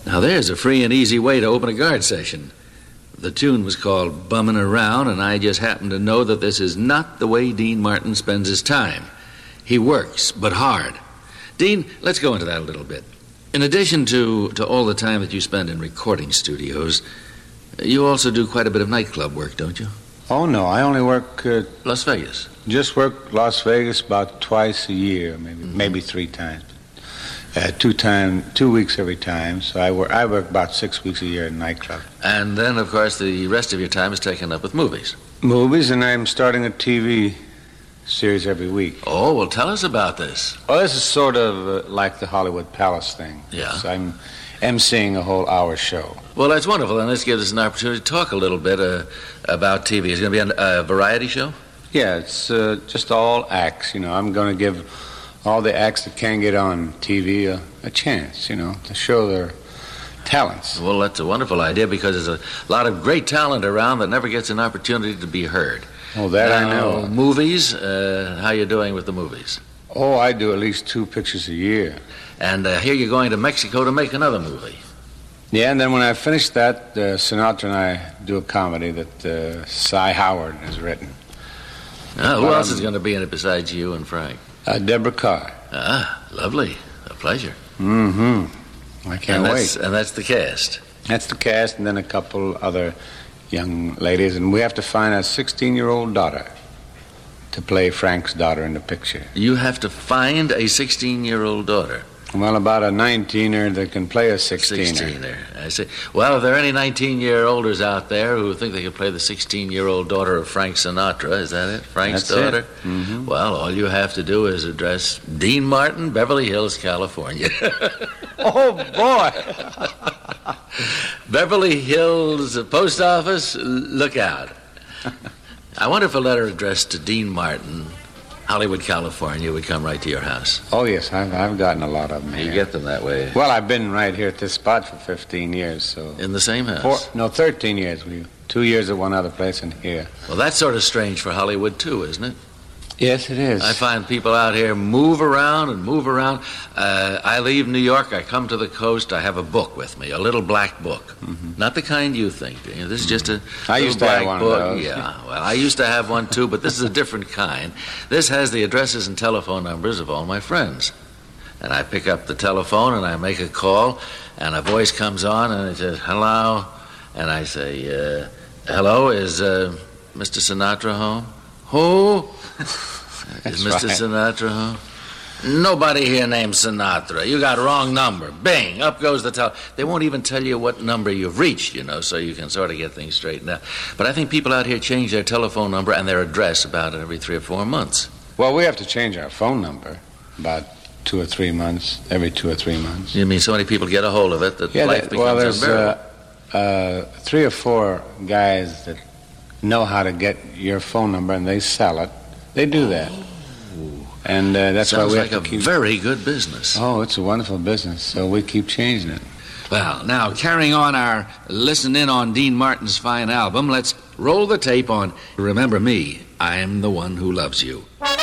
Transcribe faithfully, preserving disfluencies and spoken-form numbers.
Now there's a free and easy way to open a guard session. The tune was called Bummin' Around, and I just happen to know that this is not the way Dean Martin spends his time. He works, but hard. Dean, let's go into that a little bit. In addition to, to all the time that you spend in recording studios, you also do quite a bit of nightclub work, don't you? Oh, no, I only work... Uh, Las Vegas. Just work Las Vegas about twice a year, maybe Mm-hmm. maybe three times. Uh, two time, two weeks every time, so I work, I work about six weeks a year in nightclub. And then, of course, the rest of your time is taken up with movies. Movies, and I'm starting a T V series every week. Oh, well, tell us about this. Well, this is sort of uh, like the Hollywood Palace thing. Yeah. So I'm emceeing a whole hour show. Well, that's wonderful, and this gives us an opportunity to talk a little bit uh, about T V. Is it going to be a uh, variety show? Yeah, it's uh, just all acts, you know. I'm going to give all the acts that can't get on T V a, a chance, you know, to show their talents. Well, that's a wonderful idea because there's a lot of great talent around that never gets an opportunity to be heard. Oh, that now, I know. Movies, uh, how you doing with the movies? Oh, I do at least two pictures a year. And uh, here you're going to Mexico to make another movie. Yeah, and then when I finish that, uh, Sinatra and I do a comedy that uh, Cy Howard has written. Uh, who But, else um, is going to be in it besides you and Frank? Uh, Deborah Carr. Ah, lovely. A pleasure. Mm-hmm. I can't and wait. that's, And that's the cast. That's the cast, and then a couple other young ladies, and we have to find a sixteen-year-old daughter to play Frank's daughter in the picture. You have to find a sixteen-year-old daughter. Well, about a nineteener that can play a sixteener. Sixteener, I see. Well, if there are any nineteen-year-olders out there who think they could play the sixteen-year-old daughter of Frank Sinatra, is that it? Frank's That's daughter? it. Mm-hmm. Well, all you have to do is address Dean Martin, Beverly Hills, California. Oh, boy! Beverly Hills uh, Post Office, l- look out. I wonder if a letter addressed to Dean Martin, Hollywood, California, would come right to your house. Oh, yes, I've, I've gotten a lot of them You here. get them that way. Well, I've been right here at this spot for fifteen years, so... In the same house. Four, no, thirteen years. We Two years at one other place and here. Well, that's sort of strange for Hollywood, too, isn't it? Yes, it is. I find people out here move around and move around. Uh, I leave New York, I come to the coast, I have a book with me, a little black book. Mm-hmm. Not the kind you think. You know, this is just a I little used to black have one of book. those. Yeah, well, I used to have one too, but this is a different kind. This has the addresses and telephone numbers of all my friends. And I pick up the telephone and I make a call, and a voice comes on and it says, hello. And I say, uh, hello, is uh, Mister Sinatra home? Who? Is Mister right. Sinatra home? Nobody here named Sinatra. You got wrong number. Bing, up goes the tel. They won't even tell you what number you've reached, you know, so you can sort of get things straightened out. But I think people out here change their telephone number and their address about every three or four months. Well, we have to change our phone number about two or three months, every two or three months. You mean so many people get a hold of it that Yeah, life that, becomes well, there's unbearable? uh, uh, three or four guys that know how to get your phone number, and they sell it. They do that. And uh, that's Sounds why we like have a to keep... very good business. Oh, it's a wonderful business, so we keep changing it. Well, now, carrying on our listen in on Dean Martin's fine album, let's roll the tape on Remember Me, I'm the One Who Loves You.